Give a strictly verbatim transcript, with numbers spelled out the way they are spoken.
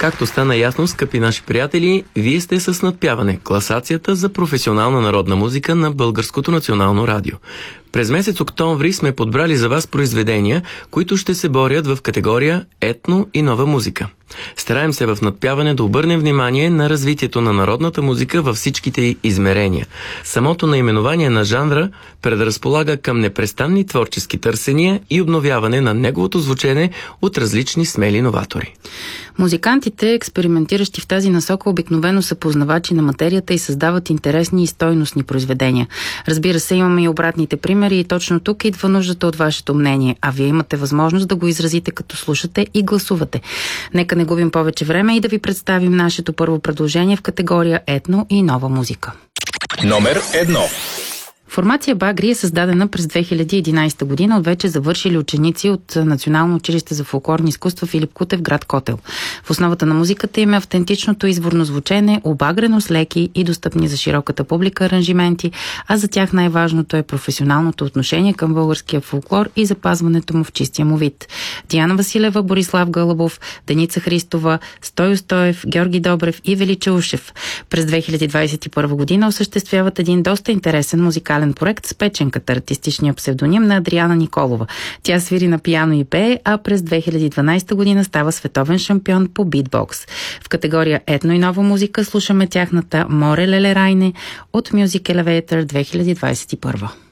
Както стана ясно, скъпи наши приятели, вие сте с Надпяване, класацията за професионална народна музика на Българското национално радио. През месец октомври сме подбрали за вас произведения, които ще се борят в категория етно и нова музика. Стараем се в Надпяване да обърнем внимание на развитието на народната музика във всичките й измерения. Самото наименование на жанра предразполага към непрестанни творчески търсения и обновяване на неговото звучене от различни смели новатори. Музикантите, експериментиращи в тази насока, обикновено са познавачи на материята и създават интересни и стойностни произведения. Разбира се, имаме и обратните примери и точно тук идва нуждата от вашето мнение, а вие имате възможност да го изразите като слушате и гласувате. Нека не губим повече време и да ви представим нашето първо предложение в категория етно и нова музика. Номер едно. Формация Багри е създадена през две хиляди и единадесета година от вече завършили ученици от Национално училище за фолклорни изкуства Филип Кутев, град Котел. В основата на музиката им е автентичното изворно звучене, обагрено с леки и достъпни за широката публика аранжименти, а за тях най-важното е професионалното отношение към българския фолклор и запазването му в чистия му вид. Диана Василева, Борислав Гълъбов, Деница Христова, Стойо Стоев, Георги Добрев и Велича Ушев през две хиляди двадесет и първа година осъществяват един доста интересен музикален проект с печенката, артистичния псевдоним на Адриана Николова. Тя свири на пиано и пее, а през две хиляди и дванадесета година става световен шампион по битбокс. В категория етно и нова музика слушаме тяхната Море Леле Райне от Music Elevator две хиляди двадесет и първа.